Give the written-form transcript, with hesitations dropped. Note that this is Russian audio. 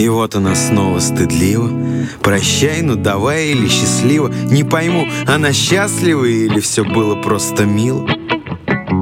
И вот она снова стыдливо. Прощай, ну давай или счастливо. Не пойму, она счастлива или все было просто мило?